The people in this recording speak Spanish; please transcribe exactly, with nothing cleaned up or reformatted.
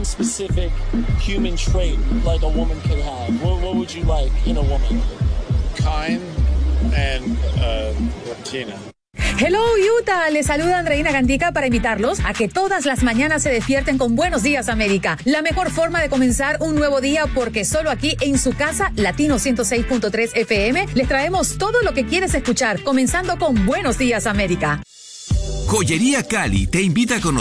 one specific human trait like a woman could have? What, what would you like in a woman? Kind and uh, Latina. Hello Utah, les saluda Andreina Gandica para invitarlos a que todas las mañanas se despierten con Buenos Días América. La mejor forma de comenzar un nuevo día, porque solo aquí en su casa, Latino ciento seis punto tres F M, les traemos todo lo que quieres escuchar, comenzando con Buenos Días América. Joyería Cali te invita a conocer